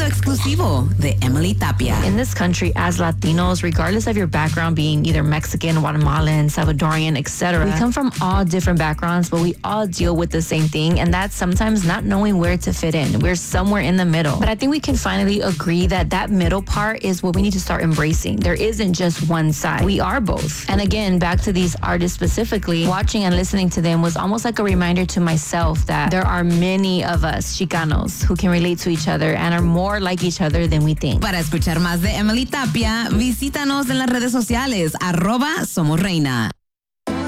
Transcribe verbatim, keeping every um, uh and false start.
exclusivo de Emily Tapia. In this country, as Latinos, regardless of your background being either Mexican, Guatemalan, Salvadorian, et cetera, we come from all different backgrounds, but we all deal with the same thing, and that's sometimes not knowing where to fit in. We're somewhere in the middle. But I think we can finally agree that that middle part is what we need to start embracing. There isn't just one side. We are both. And again, back to these artists specifically, watching and listening to them was almost like a reminder to myself that there are many of us Chicanos who can relate to each other and are more like each other than we think. Para escuchar más de Emily Tapia, visítanos en las redes sociales, arroba Somos Reina.